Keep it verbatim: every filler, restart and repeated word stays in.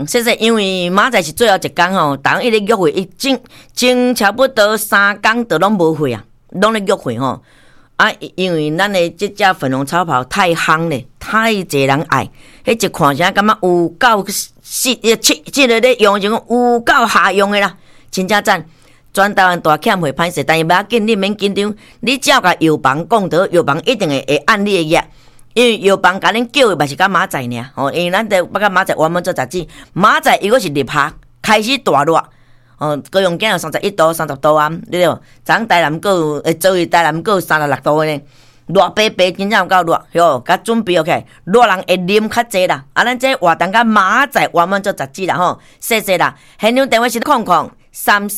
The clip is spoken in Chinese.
等，说说，因为明仔是最后一天吼，逐人一直约会，一前前差不多三天都拢无会啊，拢咧约会吼。啊，因为咱的这只粉红超跑太夯咧，太侪人爱，迄一看啥感觉有够是呃，这这个咧用就讲有够下用的啦，真正赞。全台湾大欠会歹势，但是不要紧，你免紧张，你只要甲药房讲到，药房一定会会按你的约。因为药房甲恁叫的嘛是甲明仔尔，吼，因为咱得要甲明仔原本做杂志，明仔伊个是立夏开始大热，哦，高雄今有三十一度、三十度啊，对不？昨台南个有，诶，昨日台南个有三十六度呢，热白白真正有够热，哟，甲准备 OK， 热人会啉较济啦，啊，咱这活动甲明仔原本做杂志啦，吼，谢谢啦，现场电话是空空三。